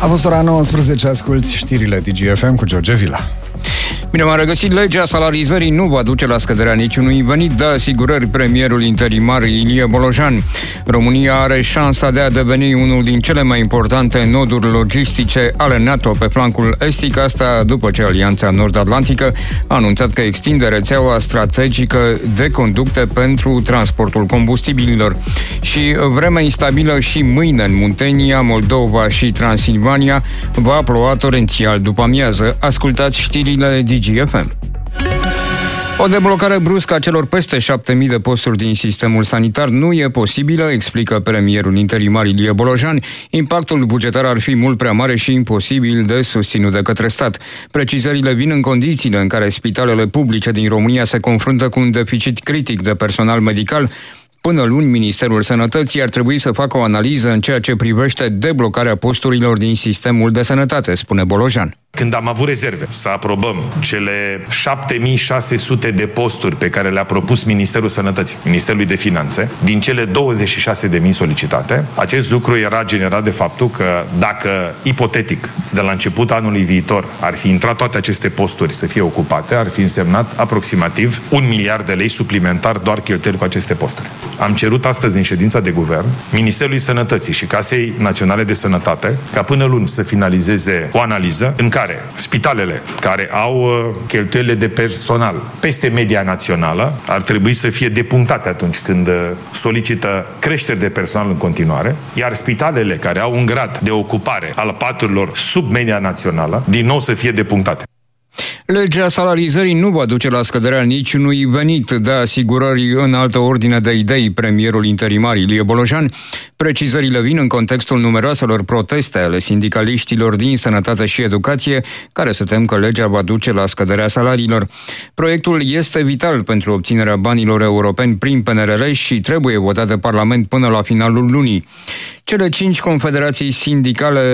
A fost ora 19, asculți știrile DGFM cu George Vila. Bine m-am regăsit. Legea salarizării nu va duce la scăderea niciunui venit, dă asigurări premierul interimar Ilie Bolojan. România are șansa de a deveni unul din cele mai importante noduri logistice ale NATO pe flancul estic, asta după ce Alianța Nord-Atlantică a anunțat că extinde rețeaua strategică de conducte pentru transportul combustibililor. Și vremea instabilă și mâine în Muntenia, Moldova și Transilvania va ploua torențial după amiază. Ascultați știrile DGFM. O deblocare bruscă a celor peste 7.000 de posturi din sistemul sanitar nu e posibilă, explică premierul interimar Ilie Bolojan. Impactul bugetar ar fi mult prea mare și imposibil de susținut de către stat. Precizările vin în condițiile în care spitalele publice din România se confruntă cu un deficit critic de personal medical. Până luni, Ministerul Sănătății ar trebui să facă o analiză în ceea ce privește deblocarea posturilor din sistemul de sănătate, spune Bolojan. Când am avut rezerve să aprobăm cele 7600 de posturi pe care le-a propus Ministerul Sănătății, Ministerului de Finanțe, din cele 26.000 solicitate, acest lucru era generat de faptul că dacă, ipotetic, de la început anului viitor ar fi intrat toate aceste posturi să fie ocupate, ar fi însemnat aproximativ 1 miliard de lei suplimentar doar cheltuieli cu aceste posturi. Am cerut astăzi în ședința de guvern Ministerului Sănătății și Casei Naționale de Sănătate ca până luni să finalizeze o analiză în care spitalele care au cheltuielile de personal peste media națională ar trebui să fie depunctate atunci când solicită creșteri de personal în continuare, iar spitalele care au un grad de ocupare al paturilor sub media națională din nou să fie depunctate. Legea salarizării nu va duce la scăderea niciunui venit, de asigurări în altă ordine de idei premierul interimar Ilie Bolojan. Precizările vin în contextul numeroaselor proteste ale sindicaliștilor din sănătate și educație, care se tem că legea va duce la scăderea salariilor. Proiectul este vital pentru obținerea banilor europeni prin PNRR și trebuie votat de Parlament până la finalul lunii. Cele 5 confederații sindicale